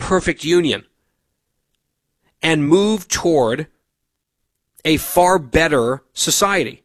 perfect union and move toward a far better society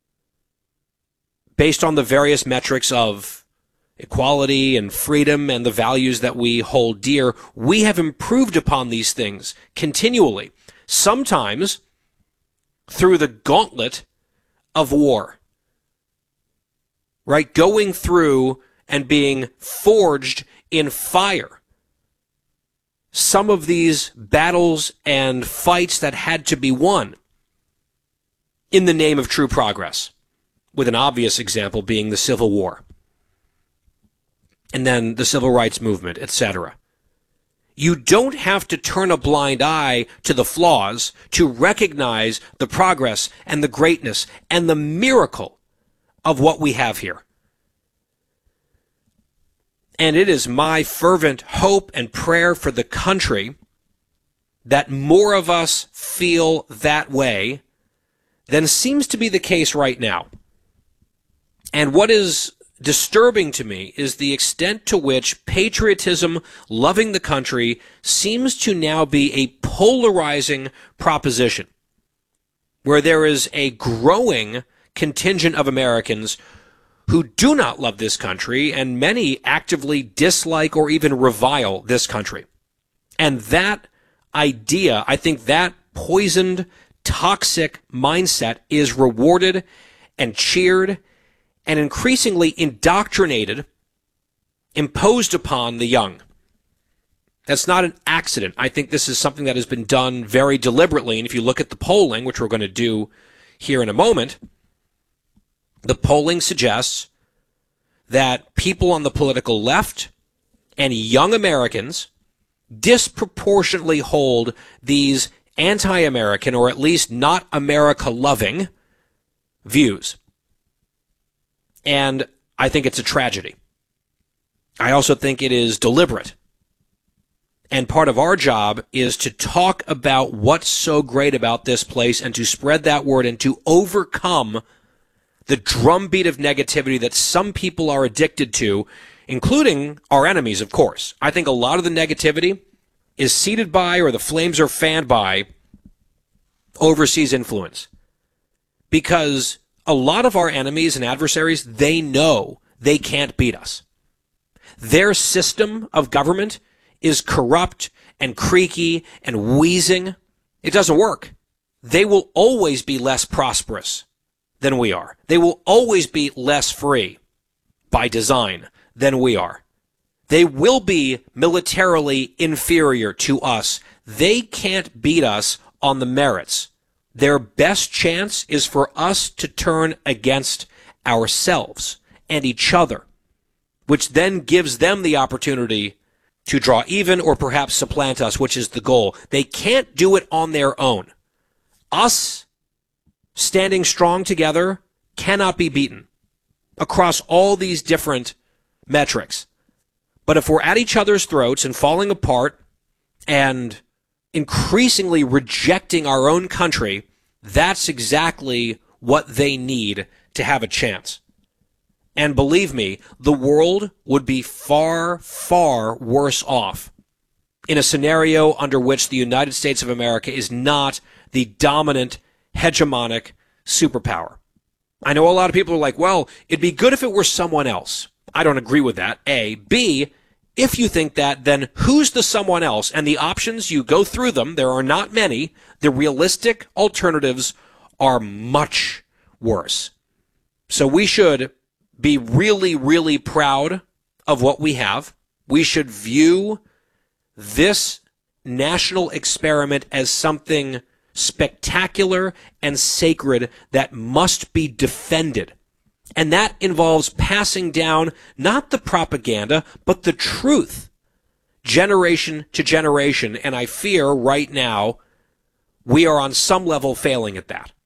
based on the various metrics of equality and freedom and the values that we hold dear. We have improved upon these things continually, sometimes through the gauntlet of war, right? Going through and being forged in fire. Some of these battles and fights that had to be won in the name of true progress, with an obvious example being the Civil War, and then the Civil Rights Movement, etc. You don't have to turn a blind eye to the flaws to recognize the progress and the greatness and the miracle of what we have here. And it is my fervent hope and prayer for the country that more of us feel that way than seems to be the case right now. And what is disturbing to me is the extent to which patriotism, loving the country, seems to now be a polarizing proposition, where there is a growing contingent of Americans who do not love this country, and many actively dislike or even revile this country. And that idea, I think that poisoned, toxic mindset is rewarded and cheered and increasingly indoctrinated, imposed upon the young. That's not an accident. I think this is something that has been done very deliberately. And if you look at the polling, which we're going to do here in a moment, the polling suggests that people on the political left and young Americans disproportionately hold these anti-American, or at least not America-loving, views. And I think it's a tragedy. I also think it is deliberate. And part of our job is to talk about what's so great about this place and to spread that word and to overcome the drumbeat of negativity that some people are addicted to, including our enemies, of course. I think a lot of the negativity is seeded by, or the flames are fanned by, overseas influence. Because a lot of our enemies and adversaries, they know they can't beat us. Their system of government is corrupt and creaky and wheezing. It doesn't work. They will always be less prosperous than we are. They will always be less free by design than we are. They will be militarily inferior to us. They can't beat us on the merits. Their best chance is for us to turn against ourselves and each other, which then gives them the opportunity to draw even or perhaps supplant us, which is the goal. They can't do it on their own. Us standing strong together cannot be beaten across all these different metrics. But if we're at each other's throats and falling apart and increasingly rejecting our own country, that's exactly what they need to have a chance. And believe me, the world would be far, far worse off in a scenario under which the United States of America is not the dominant, hegemonic superpower. I know a lot of people are like, well, it'd be good if it were someone else. I don't agree with that, A. B, if you think that, then who's the someone else? And the options, you go through them. There are not many. The realistic alternatives are much worse. So we should be really, really proud of what we have. We should view this national experiment as something spectacular and sacred that must be defended. And that involves passing down not the propaganda, but the truth, generation to generation. And I fear right now we are on some level failing at that.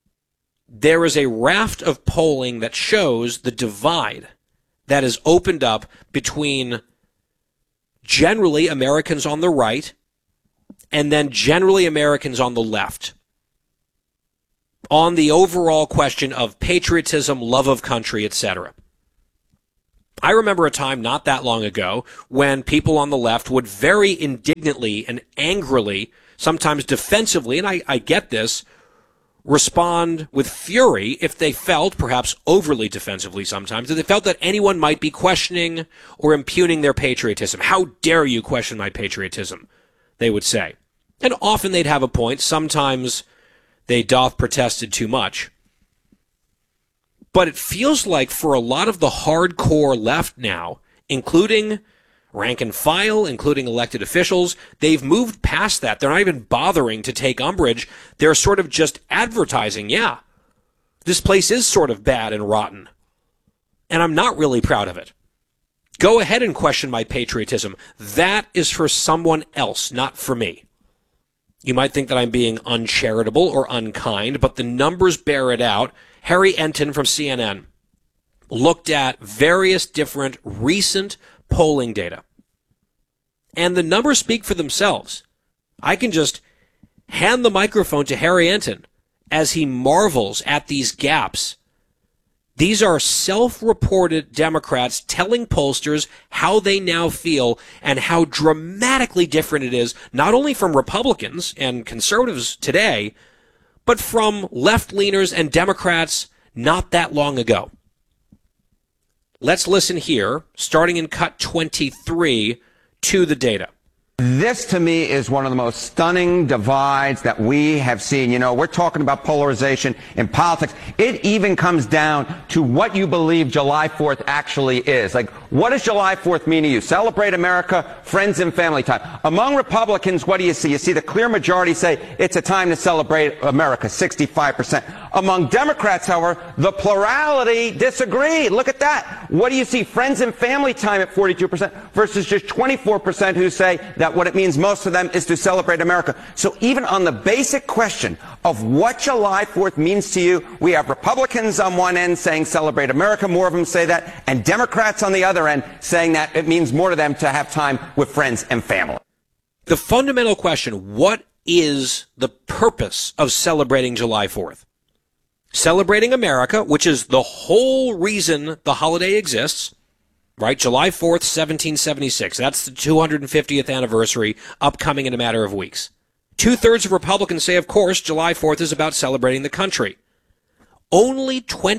There is a raft of polling that shows the divide that is opened up between generally Americans on the right and then generally Americans on the left on the overall question of patriotism, love of country, etc. I remember a time not that long ago when people on the left would very indignantly and angrily, sometimes defensively, and I get this, respond with fury if they felt, perhaps overly defensively sometimes, that they felt that anyone might be questioning or impugning their patriotism. How dare you question my patriotism, they would say. And often they'd have a point. Sometimes they doth protested too much. But it feels like for a lot of the hardcore left now, including rank and file, including elected officials, they've moved past that. They're not even bothering to take umbrage. They're sort of just advertising, yeah, this place is sort of bad and rotten, and I'm not really proud of it. Go ahead and question my patriotism. That is for someone else, not for me. You might think that I'm being uncharitable or unkind, but the numbers bear it out. Harry Enton from CNN looked at various different recent polling data. And the numbers speak for themselves. I can just hand the microphone to Harry Enton as he marvels at these gaps. These are self-reported Democrats telling pollsters how they now feel and how dramatically different it is, not only from Republicans and conservatives today, but from left-leaners and Democrats not that long ago. Let's listen here, starting in cut 23, to the data. This, to me, is one of the most stunning divides that we have seen. You know, we're talking about polarization in politics. It even comes down to what you believe July 4th actually is. Like, what does July 4th mean to you? Celebrate America, friends and family time. Among Republicans, what do you see? You see the clear majority say it's a time to celebrate America, 65%. Among Democrats, however, the plurality disagree. Look at that. What do you see? Friends and family time at 42% versus just 24% who say that what it means most of them is to celebrate America. So even on the basic question of what July 4th means to you, we have Republicans on one end saying celebrate America, more of them say that, and Democrats on the other end saying that it means more to them to have time with friends and family. The fundamental question, what is the purpose of celebrating July 4th? Celebrating America, which is the whole reason the holiday exists, right? July 4th, 1776. That's the 250th anniversary upcoming in a matter of weeks. 2/3 of Republicans say, of course, July 4th is about celebrating the country. Only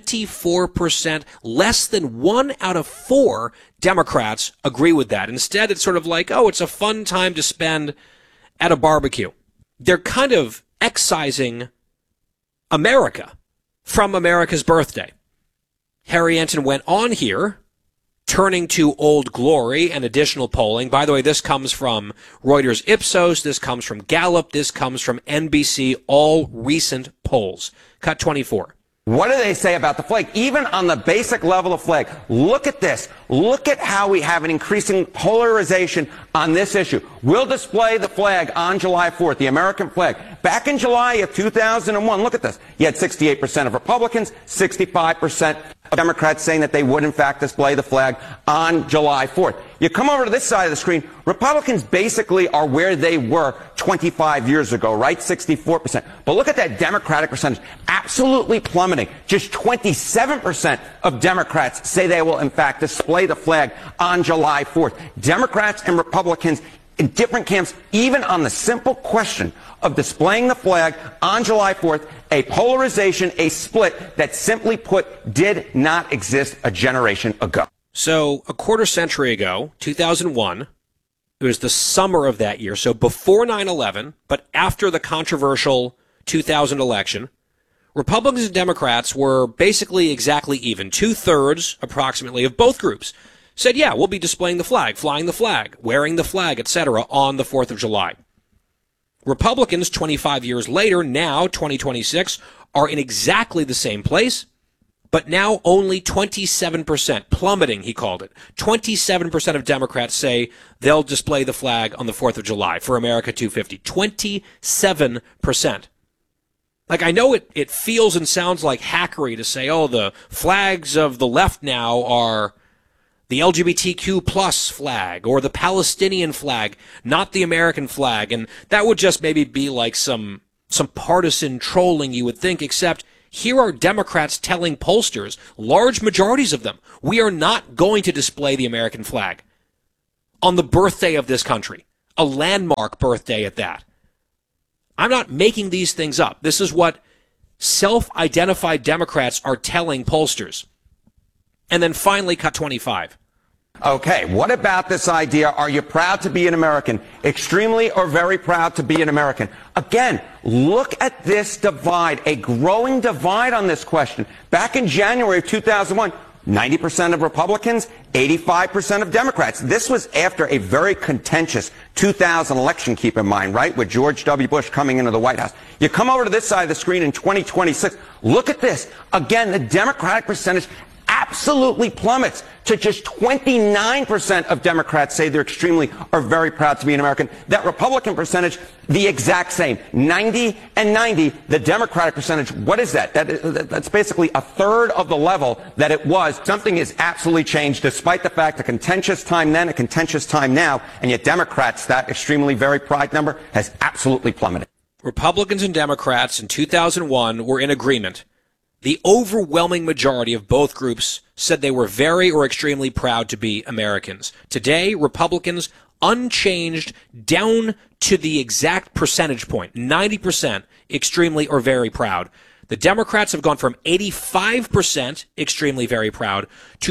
24%, less than 1 out of 4 Democrats agree with that. Instead, it's sort of like, oh, it's a fun time to spend at a barbecue. They're kind of excising America from America's birthday. Harry Enton went on here, turning to Old Glory and additional polling. By the way, this comes from Reuters Ipsos, this comes from Gallup, this comes from NBC, all recent polls. Cut 24. What do they say about the flag? Even on the basic level of flag, look at this. Look at how we have an increasing polarization on this issue. We'll display the flag on July 4th, the American flag. Back in July of 2001, look at this. You had 68% of Republicans, 65% of Democrats saying that they would, in fact, display the flag on July 4th. You come over to this side of the screen, Republicans basically are where they were 25 years ago, right? 64%. But look at that Democratic percentage, absolutely plummeting. Just 27% of Democrats say they will, in fact, display the flag on July 4th. Democrats and Republicans in different camps, even on the simple question of displaying the flag on July 4th, a polarization, a split that, simply put, did not exist a generation ago. So a quarter century ago, 2001, it was the summer of that year, so before 9/11, but after the controversial 2000 election, Republicans and Democrats were basically exactly even. 2/3, approximately, of both groups said, yeah, we'll be displaying the flag, flying the flag, wearing the flag, etc., on the 4th of July. Republicans, 25 years later, now 2026, are in exactly the same place, but now only 27%, plummeting, he called it. 27% of Democrats say they'll display the flag on the 4th of July for America 250. 27%. Like, I know it feels and sounds like hackery to say, oh, the flags of the left now are the LGBTQ plus flag or the Palestinian flag, not the American flag. And that would just maybe be like some partisan trolling, you would think, except Here are Democrats telling pollsters, large majorities of them, we are not going to display the American flag on the birthday of this country, a landmark birthday at that. I'm not making these things up. This is what self-identified Democrats are telling pollsters. And then finally, cut 25. Okay, what about this idea? Are you proud to be an American? Extremely or very proud to be an American? Again, look at this divide, a growing divide on this question. Back in January of 2001, 90% of Republicans, 85% of Democrats. This was after a very contentious 2000 election, keep in mind, right, with George W. Bush coming into the White House. You come over to this side of the screen in 2026, look at this. Again, the Democratic percentage absolutely plummets to just 29% of Democrats say they're extremely or very proud to be an American. That Republican percentage, the exact same. 90 and 90. The Democratic percentage, what is that? That's basically a third of the level that it was. Something has absolutely changed, despite the fact a contentious time then, a contentious time now, and yet Democrats, that extremely very proud number has absolutely plummeted. Republicans and Democrats in 2001 were in agreement. The overwhelming majority of both groups said they were very or extremely proud to be Americans. Today, Republicans, unchanged down to the exact percentage point, 90% extremely or very proud. The Democrats have gone from 85% extremely very proud to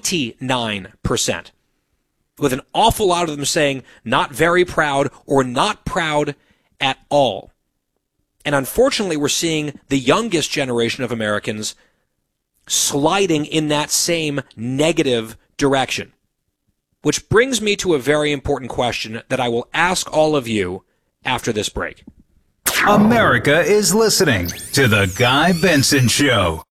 29%, with an awful lot of them saying not very proud or not proud at all. And unfortunately, we're seeing the youngest generation of Americans sliding in that same negative direction. Which brings me to a very important question that I will ask all of you after this break. America is listening to The Guy Benson Show.